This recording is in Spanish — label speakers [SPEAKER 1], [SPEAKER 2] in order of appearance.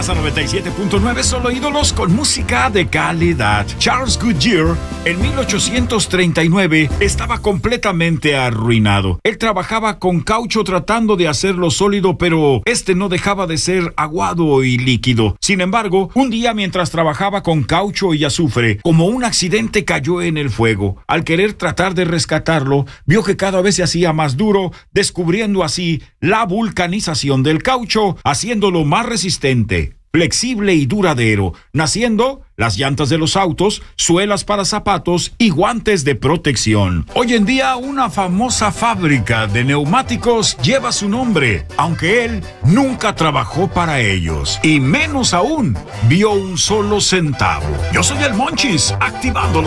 [SPEAKER 1] Pasa 97.9, solo ídolos con música de calidad. Charles Goodyear, en 1839, estaba completamente arruinado. Él trabajaba con caucho tratando de hacerlo sólido, pero este no dejaba de ser aguado y líquido. Sin embargo, un día mientras trabajaba con caucho y azufre, como un accidente cayó en el fuego. Al querer tratar de rescatarlo, vio que cada vez se hacía más duro, descubriendo así la vulcanización del caucho, haciéndolo más resistente, flexible y duradero, naciendo las llantas de los autos, suelas para zapatos y guantes de protección. Hoy en día, una famosa fábrica de neumáticos lleva su nombre, aunque él nunca trabajó para ellos, y menos aún vio un solo centavo. Yo soy el Monchis, activando